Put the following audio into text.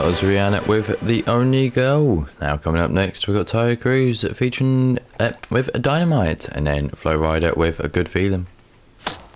was Rihanna with The Only Girl. Now coming up next, we've got Tyler Cruz featuring with Dynamite, and then Flo Rida with A Good Feeling.